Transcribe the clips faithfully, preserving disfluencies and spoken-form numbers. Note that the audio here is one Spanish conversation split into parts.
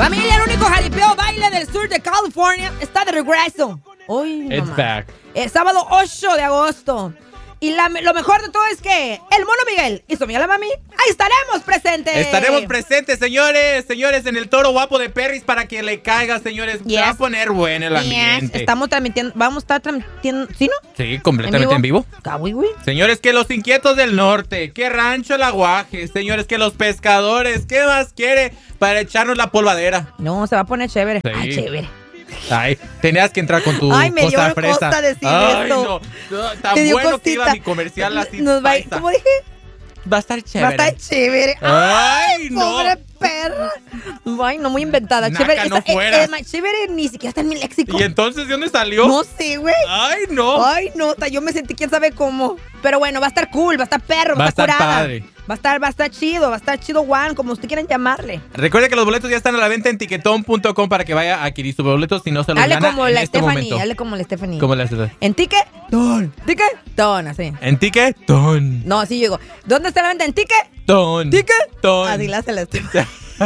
Familia, el único jaripeo baile del sur de California está de regreso. Hoy no It's más. back. El sábado ocho de agosto. Y la, lo mejor de todo es que el Mono Miguel y su amiga la Mami, ahí estaremos presentes. Estaremos presentes, señores, señores, en el Toro Guapo de Perris para que le caiga, señores. Yes. Se va a poner bueno el ambiente. Yes. Estamos transmitiendo, vamos a estar transmitiendo, ¿sí no? Sí, completamente en vivo. Cahui, güey. Señores, que los inquietos del norte, que Rancho El Aguaje, señores, que los pescadores, ¿qué más quiere para echarnos la polvadera? No, se va a poner chévere. Sí. Ay, chévere. Ay, tenías que entrar con tu Ay, me dio costa fresa. costa decir Ay, esto. no, no, tan Te dio bueno cosita. que iba mi comercial así. Nos va a ir, paisa. ¿cómo dije? Va a estar chévere. Va a estar chévere. Ay, no. Pobre perra. Ay, no, muy inventada. Naca, Chévere. no esa- fueras. eh, eh, chévere ni siquiera está en mi léxico. ¿Y entonces de dónde salió? No sé, güey. Ay, no. Ay, no, ta- yo me sentí quién sabe cómo. Pero bueno, va a estar cool, va a estar perro, va, Va a a estar estar curada. padre. Va a estar, va a estar chido, va a estar chido, Juan, como ustedes quieran llamarle. Recuerde que los boletos ya están a la venta en tiquetón punto com para que vaya a adquirir sus boletos si no se los Dale gana como en la este Stephanie, momento. dale como la Stephanie. ¿Cómo le haces? En Ticketón. Ticketón, así. En tiquetón. No, así llego. ¿Dónde está la venta? En Ticket. Ton. Ticketón. Así la hace la Stephanie.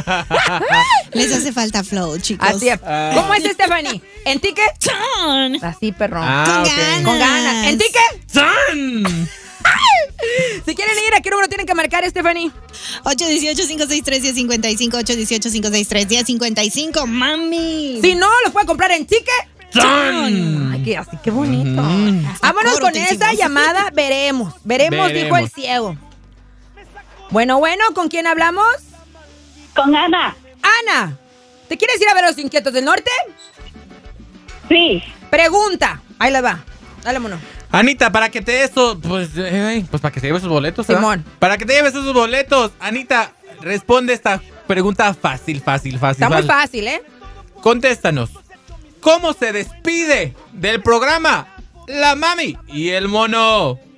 Les hace falta flow, chicos. Así es. Ah. ¿Cómo es, Stephanie? ¿En Ticket? Ton. Así, perrón. Ah, Con ok. ganas. Con ganas. ¿En Ticket? Ton. Si quieren ir, ¿a qué número tienen que marcar, Stephanie? ocho uno ocho, cinco seis tres, uno cero cinco cinco. ocho uno ocho, cinco seis tres, uno cero cinco cinco. Mami. Si no, los puede comprar en Ticket. Ton. Ay, qué, así, qué bonito. Mm. Vámonos coro con te esa hicimos. llamada. Veremos. Veremos, dijo Veremos. el ciego. Bueno, bueno, ¿con quién hablamos? Con Ana. Ana, ¿te quieres ir a ver a los inquietos del norte? Sí. Pregunta. Ahí les va. Dale, mono. Anita, para que te des eso, pues, eh, pues para que se lleve sus boletos, ¿verdad? Simón. Para que te lleves esos boletos, Anita, responde esta pregunta fácil, fácil, fácil. Está muy fácil. fácil, ¿eh? Contéstanos. ¿Cómo se despide del programa la Mami y el Mono? Oh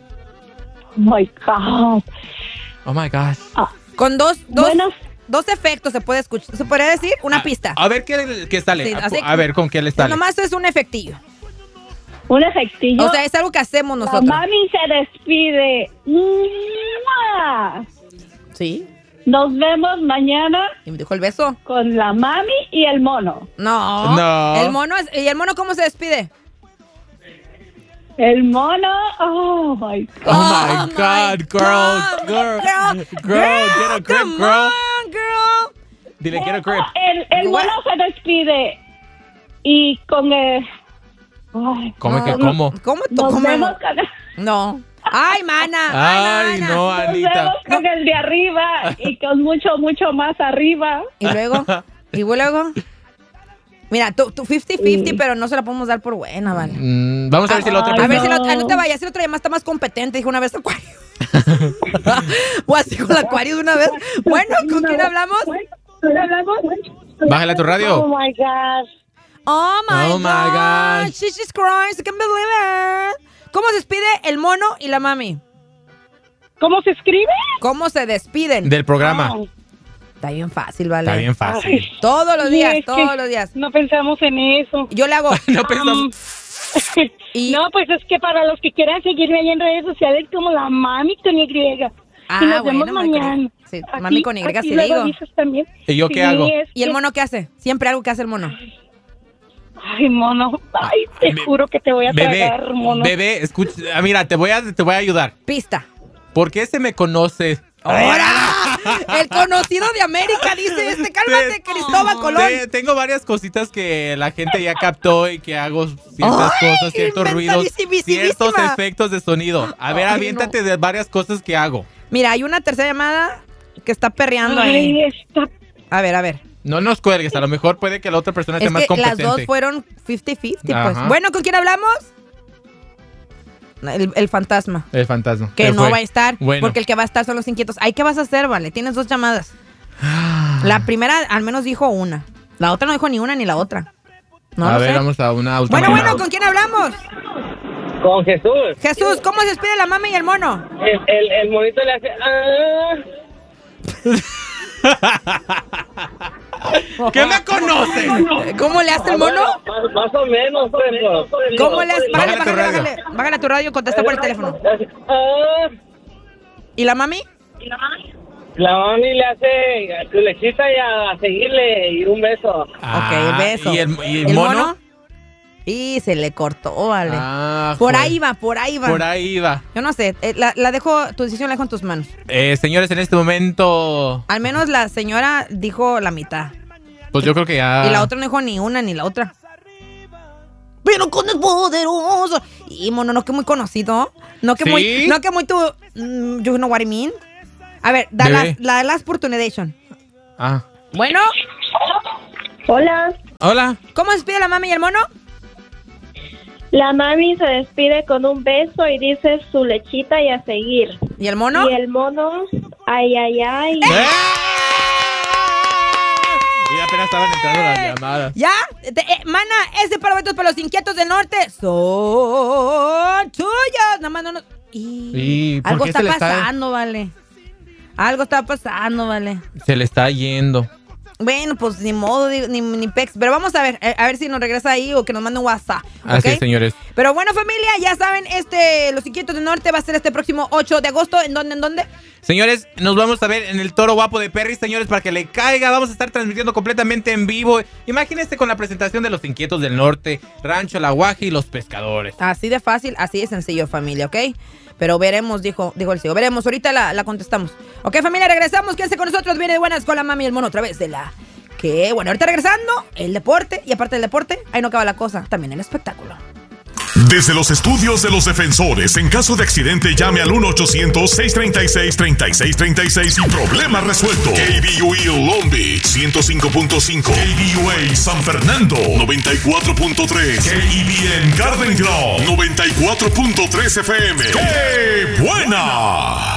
my God. Oh my gosh. Con dos, dos, Buenas. dos efectos se puede escuchar. ¿Se podría decir? Una A- pista. A, ver qué, qué sale. Sí, a, así- a ver con qué le sale. Nomás es un efectillo. Un efectillo. O sea, es algo que hacemos la nosotros. mami se despide. ¡Mua! Sí. Nos vemos mañana Y me dijo el beso. con la mami y el mono. No. No. El mono es, ¿y el mono cómo se despide? El mono. Oh my God. Oh, my God, girl, girl, girl, girl, get a grip, come girl. on, girl. Dile, get a grip. El, el What? mono se despide. Y con el. Ay, ¿Cómo No, que no. cómo? ¿Cómo tú? nos ¿Cómo? vemos con, No. Ay, mana. Ay, mana. no, nos Anita. vemos con el de arriba y con mucho, mucho más arriba. Y luego, y luego. Mira, tú, tú cincuenta cincuenta, Sí. pero no se la podemos dar por buena, vale. Mm, vamos a ver si la otra Ay, A ver persona- si la, no. ah, no te vayas, si la otra llamada está más competente, dijo una vez Acuario. O así con la Acuario de una vez. Bueno, ¿con quién hablamos? Bájale a tu radio. Oh my gosh. Oh my, Oh, my God. gosh. Jesus Christ, I can't believe it. ¿Cómo se despide el mono y la mami? ¿Cómo se escribe? ¿Cómo se despiden? Del programa. Ay, Está bien fácil, ¿vale? Está bien fácil. ay, Todos los sí, días, es que todos los días. No pensamos en eso. Yo le hago. No pensamos. Y- No, pues es que para los que quieran seguirme ahí en redes sociales como la mami con Y. Ah, y nos bueno, vemos mami con Y. mañana. Sí, Aquí- mami con Y, aquí sí luego digo. dices también. ¿Y yo qué Sí, hago? es ¿Y el que- mono qué hace? Siempre algo que hace el mono. Ay, mono. Ay, te Be- juro que te voy a Bebé, tragar, mono. bebé, escucha, ah, mira, te voy a, te voy a ayudar. Pista. ¿Por qué se me conoce? ¡Ahora! El conocido de América dice este. Cálmate, Te- Cristóbal Colón. Te- tengo varias cositas que la gente ya captó y que hago ciertas Ay, cosas, ciertos ruidos, inventadísimísima. ciertos efectos de sonido. A ver, Ay, aviéntate de varias cosas que hago. Mira, hay una tercera llamada que está perreando Ay, ahí. está... A ver, a ver. No nos cuelgues, a lo mejor puede que la otra persona Es sea más que las competente. dos fueron cincuenta cincuenta, pues. Ajá. Bueno, ¿con quién hablamos? El, el fantasma. El fantasma. Que Se no fue. va a estar, Bueno. porque el que va a estar son los inquietos. Ay, ¿qué vas a hacer, vale? Tienes dos llamadas. La primera al menos dijo una. La otra no dijo ni una ni la otra. No a lo ver, sé. vamos a una última. Bueno, llamada. bueno, ¿con quién hablamos? Con Jesús. Jesús, ¿cómo se despide la mami y el mono? El, el, el monito le hace... Ah. ¿Qué me conoces? ¿Cómo le hace el mono? Más, más o menos. Pero, ¿Cómo le hace? Bájale, Bájale tu bájale, radio. bájale. Bájale a tu radio y contesta por el teléfono. Ah. ¿Y la mami? La mami le hace su lechita y a seguirle y un beso. Ah, ok, el beso. ¿Y el, y el mono? Y se le cortó, vale. Ah, por joder. ahí va, por ahí va. Por ahí va. Yo no sé, eh, la, la dejo, tu decisión la dejo en tus manos. Eh, señores, en este momento, Al menos la señora dijo la mitad. pues yo creo que ya... Y la otra no dijo ni una ni la otra. Pero con el poderoso. Y mono, no que muy conocido. No que ¿Sí? muy, no que muy tu, mm, you know what I mean. A ver, da Bebé. la, la last opportunity. Ah. Bueno, Hola. Hola. ¿cómo se despide la mami y el mono? La mami se despide con un beso y dice su lechita y a seguir. ¿Y el mono? Y el mono, ay, ay, ay. ¡Eh! Y apenas estaban entrando las llamadas. ¿Ya? Te- eh, mana, ese para boletos para los inquietos del norte son tuyos. Nada más no nos... Y... ¿Y por Algo qué está se le está- pasando, vale. Algo está pasando, vale. Se le está yendo. Bueno, pues ni modo, digo, ni, ni pex. Pero vamos a ver, eh, a ver si nos regresa ahí o que nos mande un WhatsApp. Así ¿ok? es, señores. Pero bueno, familia, ya saben, este Los Inquietos del Norte va a ser este próximo ocho de agosto. ¿En dónde? ¿En dónde? Señores, nos vamos a ver en el Toro Guapo de Perry, señores, para que le caiga. Vamos a estar transmitiendo completamente en vivo. Imagínense con la presentación de Los Inquietos del Norte, Rancho La Guaje y Los Pescadores. Así de fácil, así de sencillo, familia, ¿ok? Pero veremos, dijo, dijo el ciego. Veremos, ahorita la, la contestamos. Ok, familia, regresamos. Quédense con nosotros. Viene de buenas con la mami y el mono otra vez de la... Que bueno, ahorita regresando, el deporte. Y aparte del deporte, ahí no acaba la cosa. También el espectáculo. Desde los estudios de los defensores, en caso de accidente, llame al uno ochocientos, seiscientos treinta y seis, treinta y seis treinta y seis y problema resuelto. K B U A Long Beach, ciento cinco punto cinco. K B U A San Fernando, noventa y cuatro punto tres. K E B N Garden Grove, noventa y cuatro punto tres F M. ¡Qué buena!